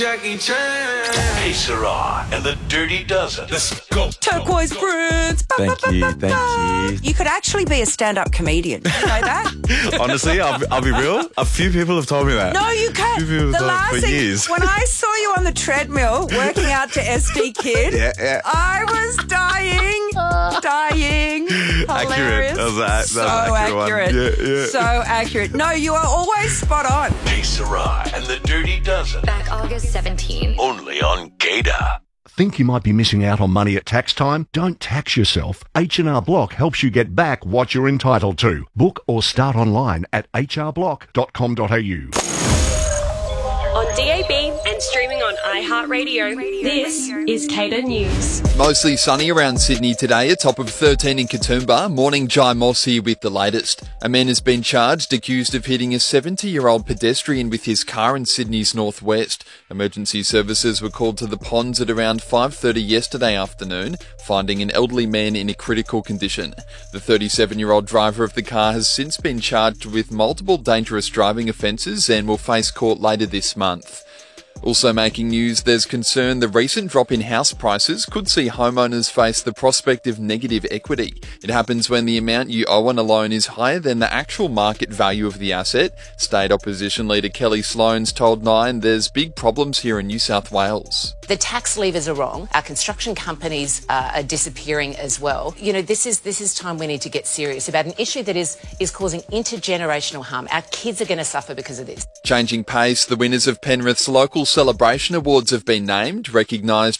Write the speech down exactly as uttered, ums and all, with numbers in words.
Jackie Chan. Hey, Sarah, and the Dirty Dozen. Let's go. Turquoise Prince. Thank you, thank you. You could actually be a stand-up comedian. You know that? Honestly, I'll, be- I'll be real. A few people have told me that. No, you A can't. few people have The told me last for thing, years. when I saw you on the treadmill working out to S D Kid, Yeah, yeah. I was dying, dying. Hilarious. That was a- that was so an accurate one. accurate. Yeah, yeah. So accurate. No, you are always spot on. Hey, Sarah, and the Dirty Dozen. Back August seventeenth. Only on Gator. Think you might be missing out on money at tax time? Don't tax yourself. H and R Block helps you get back what you're entitled to. Book or start online at h r block dot com dot a u. On D A B and streaming on iHeartRadio, this is Cater News. Mostly sunny around Sydney today, a top of thirteen in Katoomba. Morning, Jai Moss here with the latest. A man has been charged accused of hitting a seventy-year-old pedestrian with his car in Sydney's northwest. Emergency services were called to the ponds at around five thirty yesterday afternoon, finding an elderly man in a critical condition. The thirty-seven-year-old driver of the car has since been charged with multiple dangerous driving offences and will face court later this month. Also making news, there's concern the recent drop in house prices could see homeowners face the prospect of negative equity. It happens when the amount you owe on a loan is higher than the actual market value of the asset. State Opposition Leader Kelly Sloan's told Nine there's big problems here in New South Wales. The tax levers are wrong. Our construction companies uh, are disappearing as well. You know, this is this is time we need to get serious about an issue that is is causing intergenerational harm. Our kids are going to suffer because of this. Changing pace, the winners of Penrith's local celebration awards have been named, recognised